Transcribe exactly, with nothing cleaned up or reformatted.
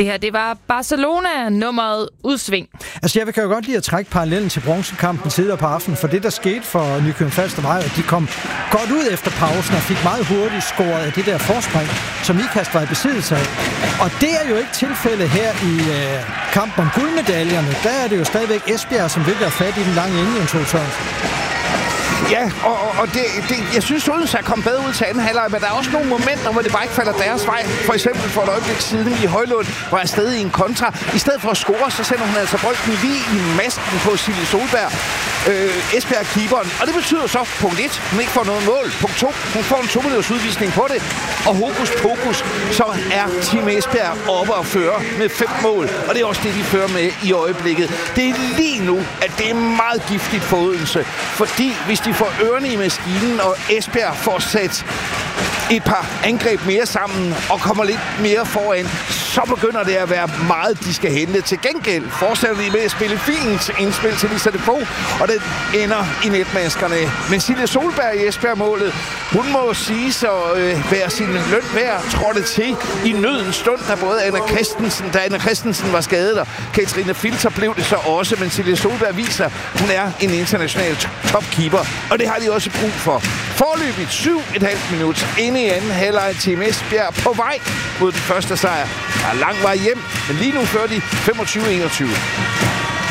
Det her, det var Barcelona, nummeret Udsving. Altså, jeg kan jo godt lide at trække parallellen til bronzekampen tidligere på aftenen, for det, der skete for Nykøbing Falster, var, at de kom godt ud efter pausen og fik meget hurtigt scoret af det der forspring, som Ikast var i besiddelse af. Og det er jo ikke tilfældet her i øh, kampen om guldmedaljerne. Der er det jo stadigvæk Esbjerg, som vil være fat i den lange ende, Jens Ole Sørensen. Ja, og, og det, det, jeg synes, Odense er kommet bedre ud til anden halvleg, men der er også nogle momenter, hvor det bare ikke falder deres vej. For eksempel for et øjeblik siden i Højlund var jeg stadig i en kontra. I stedet for at score, så sender hun altså bolden lige i masken på Silje Solberg, øh, Esbjerg-keeperen. Og det betyder så, punkt et, hun ikke får noget mål. Punkt to, hun får en to-minutters udvisning på det. Og hokus pokus, så er Team Esbjerg oppe og fører med fem mål. Og det er også det, de fører med i øjeblikket. Det er lige nu, at det er meget giftigt for Odense. Fordi hvis de får ørerne i maskinen, og Esbjerg får sat et par angreb mere sammen og kommer lidt mere foran, så begynder det at være meget, de skal hente. Til gengæld fortsætter de med at spille fint indspil til Lisa Defoe, og det ender i netmaskerne. Men Silje Solberg i Esbjerg-målet, hun må sige så øh, være sin løn værd, trådte til i nødens stund, da både Anna Christensen, da Anna Christensen var skadet, og Katrine Filter blev det så også, men Silje Solberg viser, hun er en international topkeeper, og det har de også brug for. Forløbigt syv et halvt minut inde i anden halvleg til Esbjerg på vej mod den første sejr. Der er lang vej hjem, men lige nu fører de femogtyve enogtyve.